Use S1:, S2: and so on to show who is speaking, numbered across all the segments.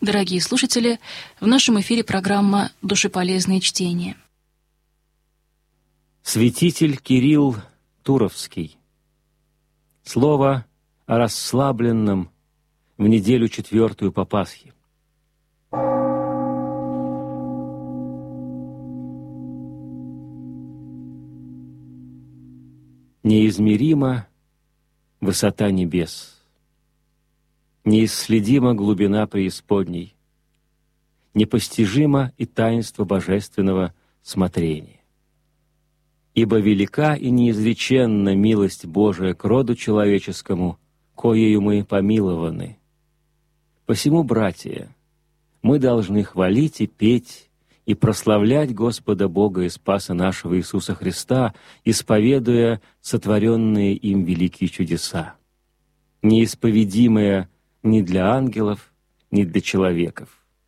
S1: Дорогие слушатели, в нашем эфире программа «Душеполезные чтения».
S2: Святитель Кирилл Туровский. Слово о расслабленном в неделю 4 по Пасхе. Неизмерима высота небес, неисследима глубина преисподней, непостижимо и таинство божественного смотрения. Ибо велика и неизреченна милость Божия к роду человеческому, коею мы помилованы. Посему, братья, мы должны хвалить и петь, и прославлять Господа Бога и Спаса нашего Иисуса Христа, исповедуя сотворенные им великие чудеса, неисповедимые ни для ангелов, ни для человеков.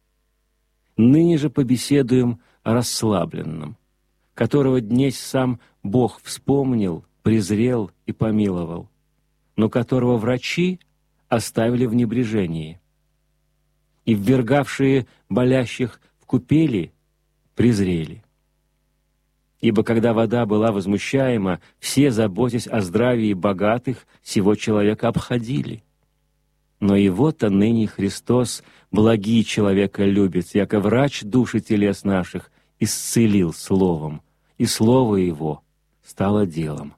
S2: Ныне же побеседуем о расслабленном, которого днесь сам Бог вспомнил, презрел и помиловал, но которого врачи оставили в небрежении, и ввергавшие болящих в купели презрели. Ибо когда вода была возмущаема, все, заботясь о здравии богатых, сего человека обходили. Но и вот-то ныне Христос, благий человека любит, яко врач души телес наших, исцелил словом, и слово Его стало делом.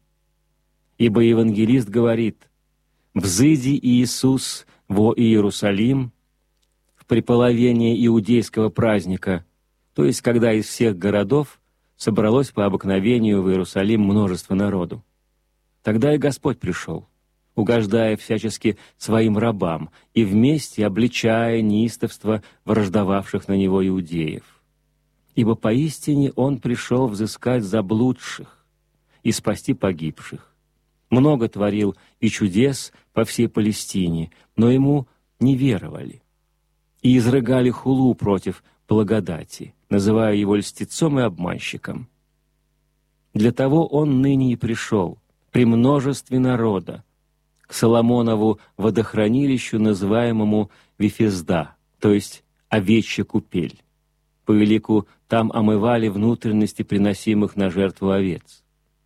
S2: Ибо евангелист говорит: «Взыди Иисус во Иерусалим в преполовение иудейского праздника», то есть когда из всех городов собралось по обыкновению в Иерусалим множество народу. Тогда и Господь пришел, угождая всячески своим рабам и вместе обличая неистовство враждовавших на него иудеев. Ибо поистине Он пришел взыскать заблудших и спасти погибших. Много творил и чудес по всей Палестине, но Ему не веровали и изрыгали хулу против благодати, называя Его льстецом и обманщиком. Для того Он ныне и пришел, при множестве народа, к Соломонову водохранилищу, называемому Вифезда, то есть овечья купель. По элику там омывали внутренности приносимых на жертву овец.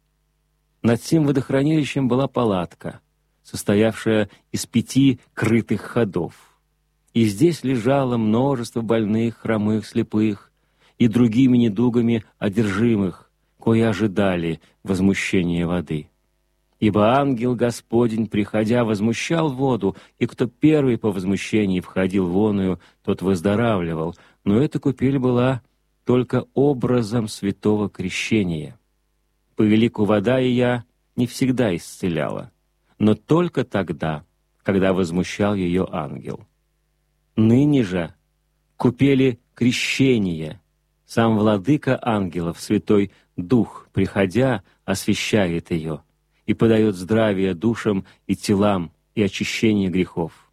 S2: Над сим водохранилищем была палатка, состоявшая из 5 крытых ходов. И здесь лежало множество больных, хромых, слепых и другими недугами одержимых, кои ожидали возмущения воды. Ибо ангел Господень, приходя, возмущал воду, и кто первый по возмущении входил в оную, тот выздоравливал. Но эта купель была только образом святого крещения. По элику вода ея не всегда исцеляла, но только тогда, когда возмущал ее ангел. Ныне же купели крещения, сам владыка ангелов, Святой Дух, приходя, освящает ее и подает здравие душам и телам и очищение грехов.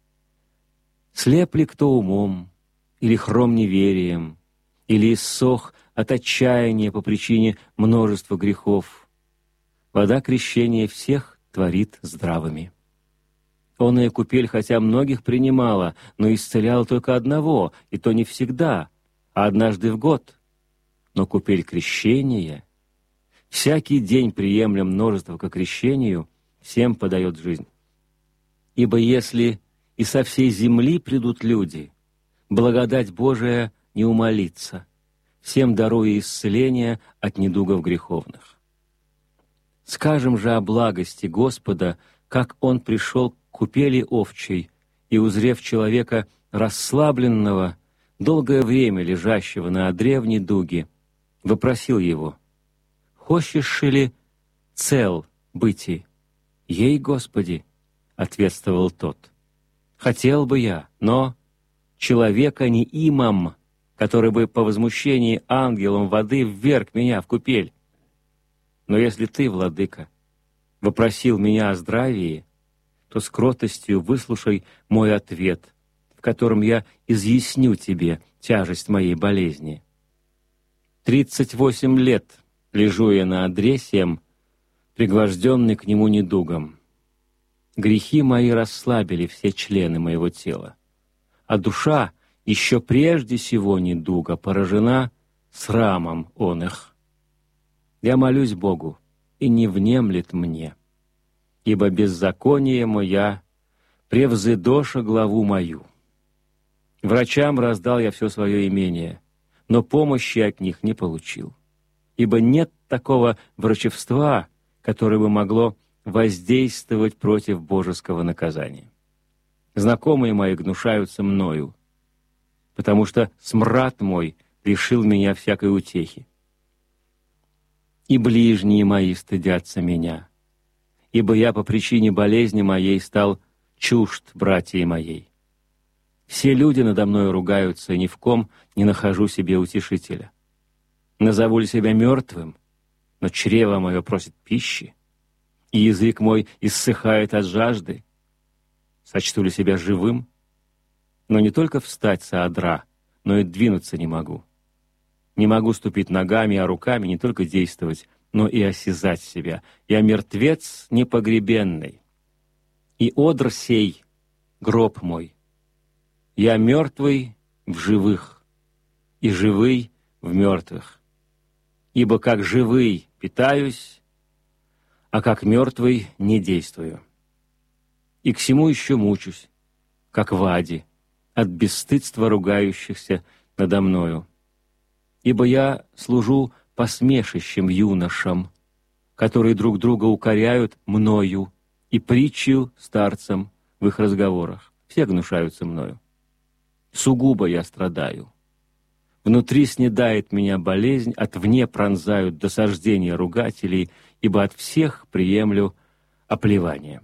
S2: Слеп ли кто умом, или хром неверием, или иссох от отчаяния по причине множества грехов, вода крещения всех творит здравыми. Оная купель, хотя многих принимала, но исцеляла только одного, и то не всегда, а однажды в год. Но купель крещения, всякий день приемля множество ко крещению, всем подает жизнь. Ибо если и со всей земли придут люди, благодать Божия не умолится, всем даруя исцеление от недугов греховных. Скажем же о благости Господа, как Он пришел к купели овчей, и, узрев человека расслабленного, долгое время лежащего на одре в недуге, вопросил его: «Хочешь ли цел быти?» «Ей, Господи», — ответствовал тот, «хотел бы я, но человека не имам, который бы по возмущении ангелом воды вверг меня в купель. Но если ты, владыка, вопросил меня о здравии, то с кротостью выслушай мой ответ, в котором я изъясню тебе тяжесть моей болезни. 38 лет лежу я на одре сем, пригвожденный к нему недугом. Грехи мои расслабили все члены моего тела, а душа еще прежде сего недуга поражена срамом он их. Я молюсь Богу, и не внемлет мне, ибо беззаконие моя превзыдоша главу мою. Врачам раздал я все свое имение, но помощи от них не получил, ибо нет такого врачевства, которое бы могло воздействовать против божеского наказания. Знакомые мои гнушаются мною, потому что смрад мой лишил меня всякой утехи. И ближние мои стыдятся меня, ибо я по причине болезни моей стал чужд братьей моей. Все люди надо мною ругаются, и ни в ком не нахожу себе утешителя. Назову ли себя мертвым, но чрево мое просит пищи, и язык мой иссыхает от жажды. Сочту ли себя живым, но не только встать со одра, но и двинуться не могу. Не могу ступить ногами, а руками не только действовать, но и осязать себя. Я мертвец непогребенный, и одр сей — гроб мой. Я мертвый в живых, и живый в мертвых. Ибо как живый питаюсь, а как мертвый не действую. И к всему еще мучусь, как в аде, от бесстыдства ругающихся надо мною. Ибо я служу посмешищем юношам, которые друг друга укоряют мною, и притчу старцам в их разговорах. Все гнушаются мною. Сугубо я страдаю. Внутри снедает меня болезнь, отвне пронзают досаждения ругателей, ибо от всех приемлю оплевание.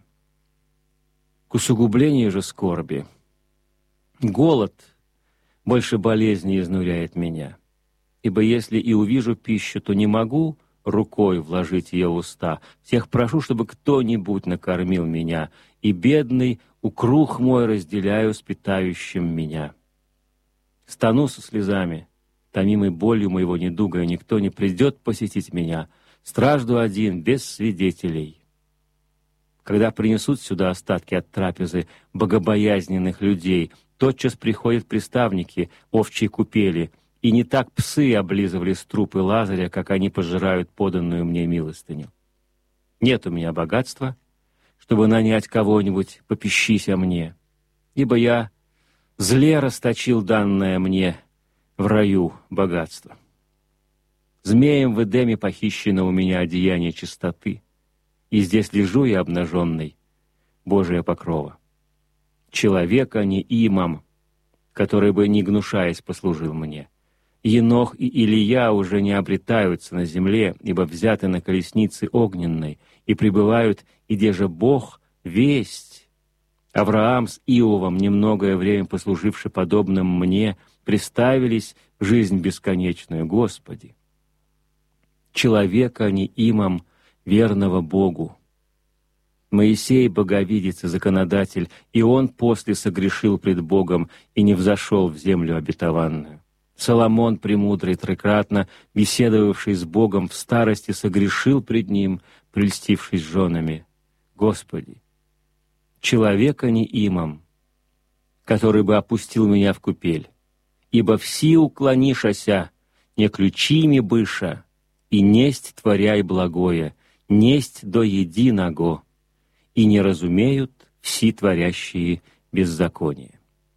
S2: К усугублению же скорби голод больше болезни изнуряет меня, ибо если и увижу пищу, то не могу рукой вложить ее в уста. Всех прошу, чтобы кто-нибудь накормил меня, и бедный укрух мой разделяю с питающим меня. Стану со слезами, томимой болью моего недуга, и никто не придет посетить меня. Стражду один, без свидетелей. Когда принесут сюда остатки от трапезы богобоязненных людей, тотчас приходят приставники овчьей купели, и не так псы облизывали струпы Лазаря, как они пожирают поданную мне милостыню. Нет у меня богатства, чтобы нанять кого-нибудь попищись о мне, ибо я зле расточил данное мне в раю богатство. Змеем в Эдеме похищено у меня одеяние чистоты, и здесь лежу я обнаженный, Божия покрова. Человека не имам, который бы, не гнушаясь, послужил мне. Енох и Илия уже не обретаются на земле, ибо взяты на колеснице огненной, и пребывают, иде же Бог, весть. Авраам с Иовом, немногое время послуживши подобным мне, приставились в жизнь бесконечную, Господи. Человека не имам, верного Богу. Моисей, боговидец и законодатель, и он после согрешил пред Богом и не взошел в землю обетованную. Соломон, премудрый, трекратно беседовавший с Богом в старости, согрешил пред Ним, прельстившись женами. Господи, человека не имам, который бы опустил меня в купель, ибо все уклонишася, не ключими быша, и несть творяй благое, несть до единого, и не разумеют все творящие беззаконие.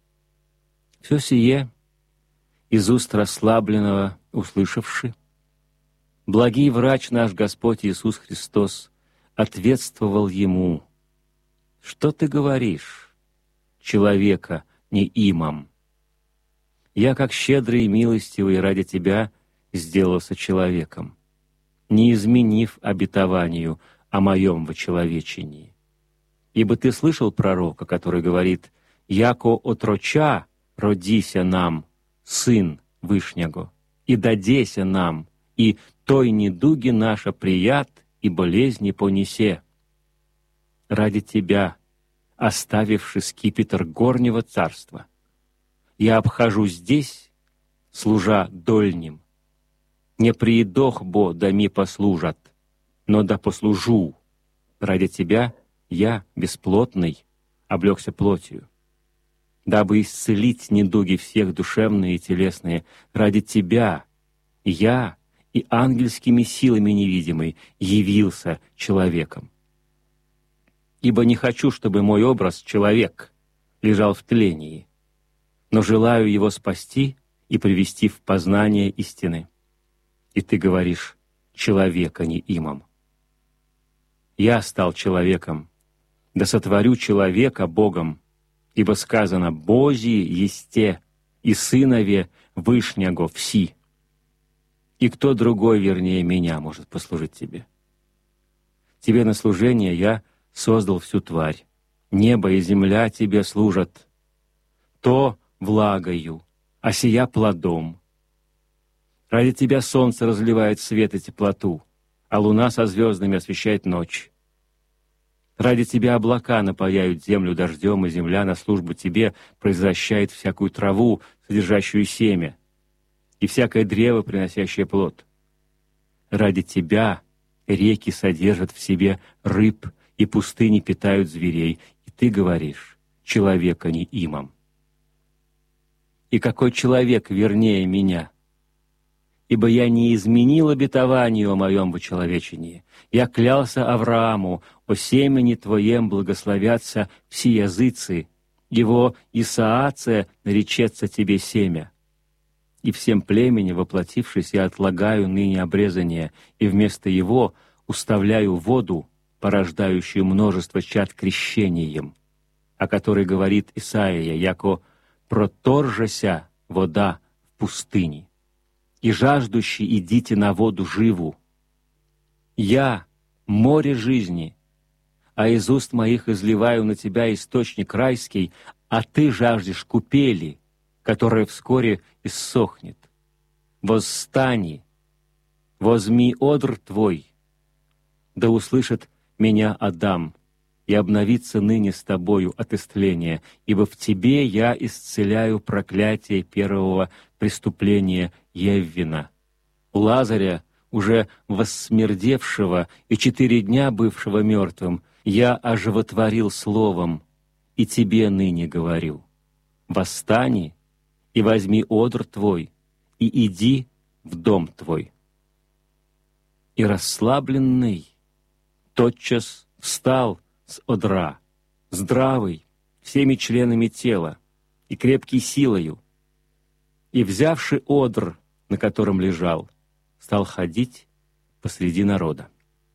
S2: Все сие из уст расслабленного услышавши, благий врач наш Господь Иисус Христос ответствовал ему: «Что ты говоришь, человека не имам? Я, как щедрый и милостивый, ради тебя сделался человеком, не изменив обетованию о моем вочеловечении. Ибо ты слышал пророка, который говорит: «Яко отроча родися нам, сын Вышнего, и дадеся нам, и той недуги наша прият, и болезни понесе». Ради тебя, оставивши скипетр горнего царства, я обхожу здесь, служа дольним. Не приедох бо, да ми послужат, но да послужу. Ради тебя я, бесплотный, облегся плотью. дабы исцелить недуги всех душевные и телесные. Ради Тебя я и ангельскими силами невидимой явился человеком. Ибо не хочу, чтобы мой образ, человек, лежал в тлении, но желаю его спасти и привести в познание истины. И Ты говоришь: человека не имам. Я стал человеком, да сотворю человека Богом, ибо сказано: «Божии есте, и сынове Вышнего вси». И кто другой, вернее меня, может послужить Тебе? Тебе на служение я создал всю тварь. Небо и земля Тебе служат. То влагою, а сия плодом. Ради Тебя солнце разливает свет и теплоту, а луна со звездами освещает ночь. Ради Тебя облака напояют землю дождем, и земля на службу Тебе произвращает всякую траву, содержащую семя, и всякое древо, приносящее плод. Ради Тебя реки содержат в себе рыб, и пустыни питают зверей, и Ты говоришь: человека не имам. И какой человек вернее меня? Ибо я не изменил обетованию о моем вочеловечении. Я клялся Аврааму: о семени Твоем благословятся все языцы, его Исааце наречется Тебе семя. И всем племени, воплотившись, я отлагаю ныне обрезание, и вместо его уставляю воду, порождающую множество чад крещением, о которой говорит Исаия, яко проторжася вода в пустыне, и жаждущие идите на воду живу. Я — море жизни, а из уст моих изливаю на тебя источник райский, а ты жаждешь купели, которая вскоре иссохнет. Восстани, возьми одр твой, да услышит меня Адам, и обновится ныне с тобою от истления, ибо в тебе я исцеляю проклятие первого преступления Еввина. Лазаря, уже воссмердевшего и 4 дня бывшего мертвым, я оживотворил словом, и тебе ныне говорю: восстани и возьми одр твой, и иди в дом твой. И расслабленный тотчас встал с одра, здравый, всеми членами тела и крепкий силою, и, взявши одр, на котором лежал, стал ходить посреди народа.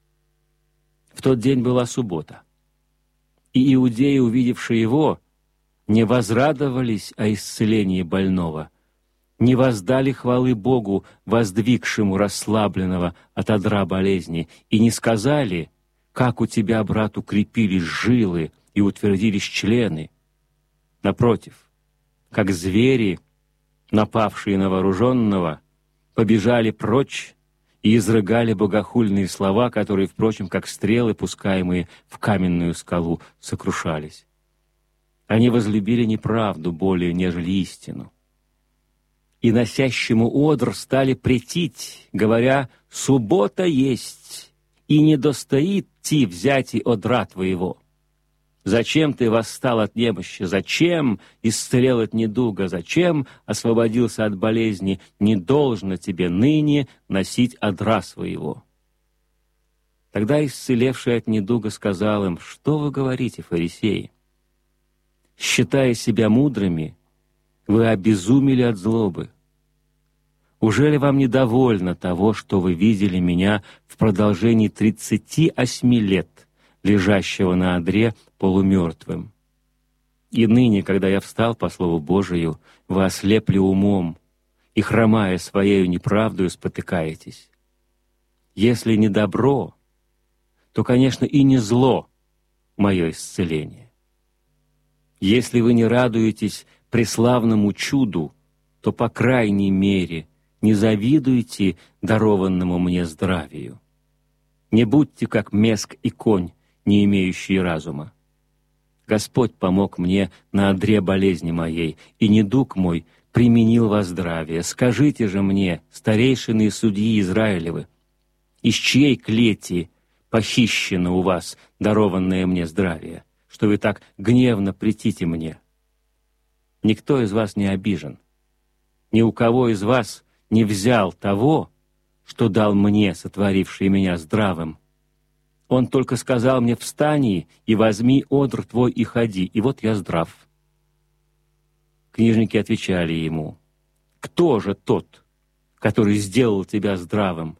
S2: В тот день была суббота, и иудеи, увидевшие его, не возрадовались о исцелении больного, не воздали хвалы Богу, воздвигшему расслабленного от одра болезни, и не сказали: «Как у тебя, брат, укрепились жилы и утвердились члены». Напротив, как звери, напавшие на вооруженного, побежали прочь и изрыгали богохульные слова, которые, впрочем, как стрелы, пускаемые в каменную скалу, сокрушались. Они возлюбили неправду более, нежели истину. И носящему одр стали претить, говоря: «Суббота есть, и не достоит ти взяти одра твоего. Зачем ты восстал от немощи? Зачем исцелел от недуга? Зачем освободился от болезни? Не должно тебе ныне носить одра своего». Тогда исцелевший от недуга сказал им: «Что вы говорите, фарисеи? Считая себя мудрыми, вы обезумели от злобы. Ужели вам недовольно того, что вы видели меня в продолжении 38 лет, лежащего на одре полумертвым? И ныне, когда я встал по слову Божию, вы ослепли умом и, хромая своею неправдою, спотыкаетесь. Если не добро, то, конечно, и не зло мое исцеление. Если вы не радуетесь преславному чуду, то, по крайней мере, не завидуйте дарованному мне здравию. Не будьте как меск и конь, не имеющие разума. Господь помог мне на одре болезни моей, и недуг мой применил во здравие. Скажите же мне, старейшины и судьи Израилевы, из чьей клети похищено у вас дарованное мне здравие, что вы так гневно претите мне? никто из вас не обижен. Ни у кого из вас не взял того, что дал мне, сотворивший меня здравым. Он только сказал мне: встань и возьми одр твой и ходи, и вот я здрав». Книжники отвечали ему: «Кто же тот, который сделал тебя здравым?»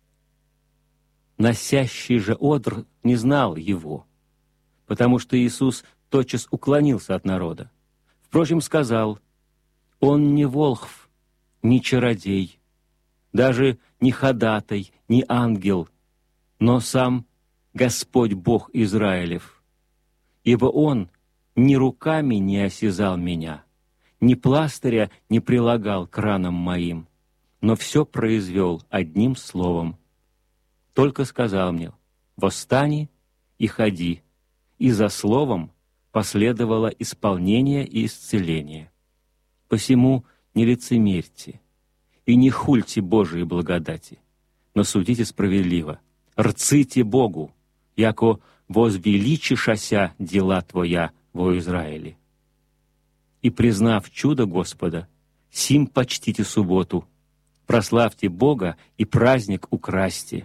S2: Носящий же одр не знал его, потому что Иисус тотчас уклонился от народа. Впрочем, сказал: «Он не волхв, не чародей, даже не ходатай, не ангел, но сам Господь Бог Израилев. Ибо Он ни руками не осязал меня, ни пластыря не прилагал к ранам моим, но все произвел одним словом. Только сказал мне: восстань и ходи, и за словом последовало исполнение и исцеление. Посему не лицемерьте и не хульте Божией благодати, но судите справедливо, рците Богу, яко возвеличишася дела Твоя во Израиле. И, признав чудо Господа, сим почтите субботу, прославьте Бога и праздник украсьте».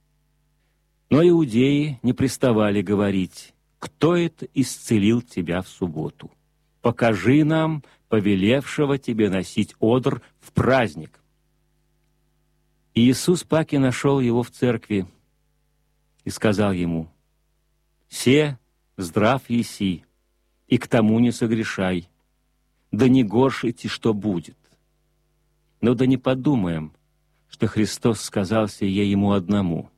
S2: Но иудеи не приставали говорить: «Кто это исцелил тебя в субботу? Покажи нам повелевшего тебе носить одр в праздник». И Иисус паки нашел его в церкви и сказал ему: «Се здрав еси, и к тому не согрешай, да не горшите, что будет». Но да не подумаем, что Христос сказал сие ему одному.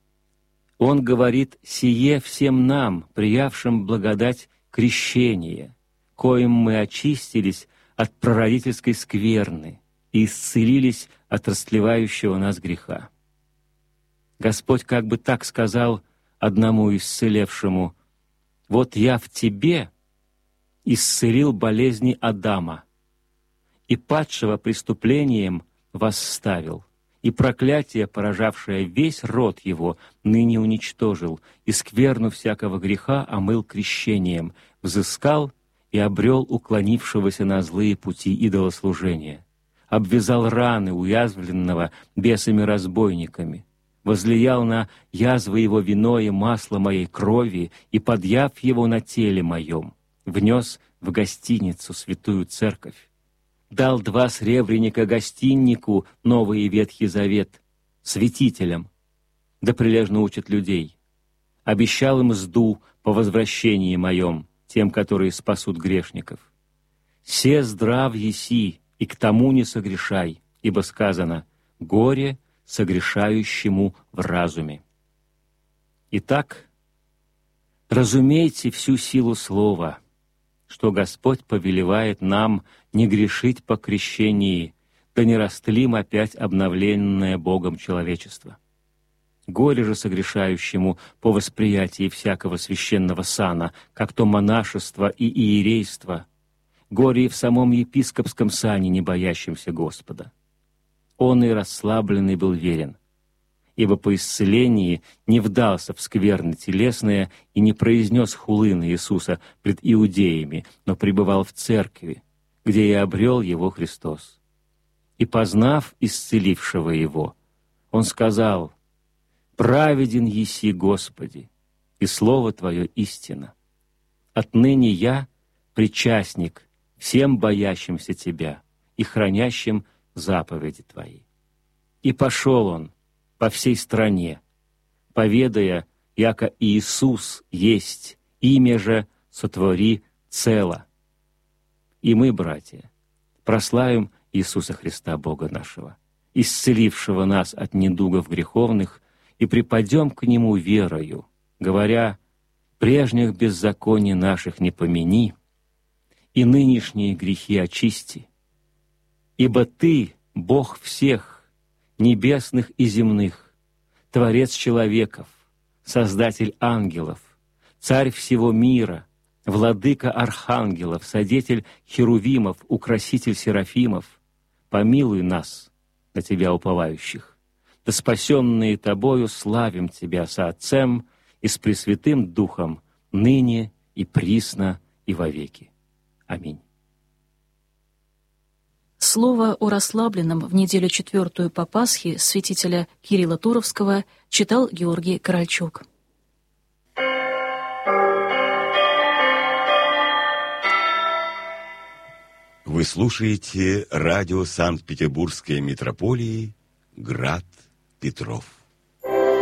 S2: Он говорит сие всем нам, приявшим благодать крещения, коим мы очистились от прародительской скверны и исцелились от растлевающего нас греха. Господь как бы так сказал одному исцелевшему: «Вот я в тебе исцелил болезни Адама, и падшего преступлением восставил, и проклятие, поражавшее весь род его, ныне уничтожил, и скверну всякого греха омыл крещением, взыскал и обрел уклонившегося на злые пути идолослужения, обвязал раны уязвленного бесами-разбойниками, возлиял на язвы его вино и масло моей крови, и, подъяв его на теле моем, внес в гостиницу святую церковь, дал 2 сребреника гостиннику Новый и Ветхий Завет, святителям, да прилежно учат людей, обещал им мзду по возвращении моем, тем, которые спасут грешников. Се здрав еси, и к тому не согрешай, ибо сказано: горе согрешающему в разуме. Итак, разумейте всю силу слова, что Господь повелевает нам не грешить по крещении, да не растлим опять обновленное Богом человечество. Горе же согрешающему по восприятии всякого священного сана, как то монашество и иерейство, горе и в самом епископском сане, не боящемся Господа. Он и расслабленный был верен, ибо по исцелении не вдался в скверны телесные и не произнес хулы на Иисуса пред иудеями, но пребывал в церкви, где и обрел его Христос. И, познав исцелившего его, он сказал: «Праведен еси, Господи, и слово Твое истина. Отныне я причастник всем боящимся Тебя и хранящим заповеди Твои». И пошел он по всей стране, поведая, яко Иисус есть, имя же сотвори цело. И мы, братья, прославим Иисуса Христа, Бога нашего, исцелившего нас от недугов греховных, и припадем к Нему верою, говоря: «Прежних беззаконий наших не помяни, и нынешние грехи очисти. Ибо Ты, Бог всех, небесных и земных, Творец человеков, Создатель ангелов, Царь всего мира, Владыка архангелов, Содетель херувимов, Украситель серафимов, помилуй нас, на Тебя уповающих. Да спасенные Тобою славим Тебя со Отцем и с Пресвятым Духом, ныне и присно и вовеки. Аминь.
S1: Слово о расслабленном в неделю 4 по Пасхе святителя Кирилла Туровского читал Георгий Корольчук.
S3: Вы слушаете радио Санкт-Петербургской митрополии «Град Петров».